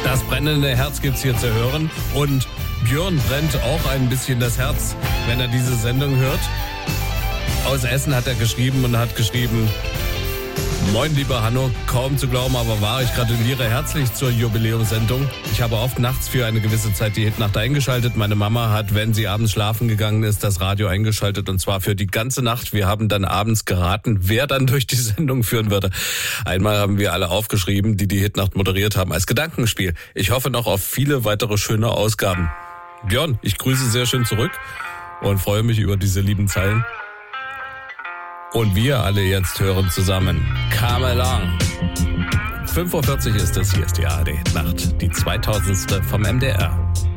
Das brennende Herz gibt's hier zu hören. Und Björn brennt auch ein bisschen das Herz, wenn er diese Sendung hört. Aus Essen hat er geschrieben und hat geschrieben: Moin, lieber Hanno, kaum zu glauben, aber wahr, ich gratuliere herzlich zur Jubiläumssendung. Ich habe oft nachts für eine gewisse Zeit die Hitnacht eingeschaltet. Meine Mama hat, wenn sie abends schlafen gegangen ist, das Radio eingeschaltet und zwar für die ganze Nacht. Wir haben dann abends geraten, wer dann durch die Sendung führen würde. Einmal haben wir alle aufgeschrieben, die die Hitnacht moderiert haben, als Gedankenspiel. Ich hoffe noch auf viele weitere schöne Ausgaben. Björn, ich grüße sehr schön zurück und freue mich über diese lieben Zeilen. Und wir alle jetzt hören zusammen Come Along. 5:40 Uhr ist es, hier ist die ARD Nacht, die 2000. vom MDR.